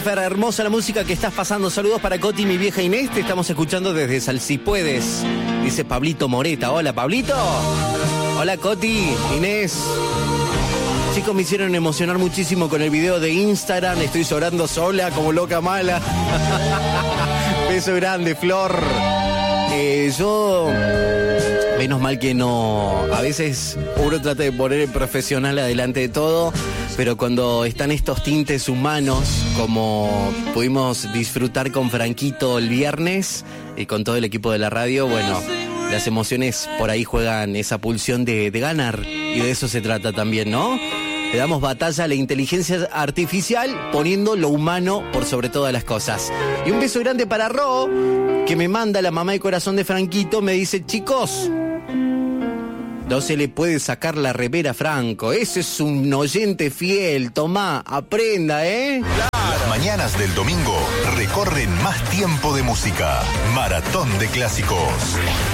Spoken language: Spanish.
Fer, hermosa la música que estás pasando. Saludos para Coti y mi vieja Inés. Te estamos escuchando desde Salsipuedes. Dice Pablito Moreta. Hola, Pablito. Hola, Coti, Inés. Chicos, me hicieron emocionar muchísimo con el video de Instagram. Estoy llorando sola como loca mala. Beso grande, Flor. Yo... Menos mal que no... A veces uno trata de poner el profesional adelante de todo, pero cuando están estos tintes humanos, como pudimos disfrutar con Franquito el viernes y con todo el equipo de la radio, bueno, las emociones por ahí juegan esa pulsión de ganar, y de eso se trata también, ¿no? Le damos batalla a la inteligencia artificial poniendo lo humano por sobre todas las cosas. Y un beso grande para Ro, que me manda la mamá de corazón de Franquito, me dice, chicos, no se le puede sacar la remera a Franco, ese es un oyente fiel, tomá, aprenda, ¿eh? Las mañanas del domingo recorren más tiempo de música. Maratón de clásicos.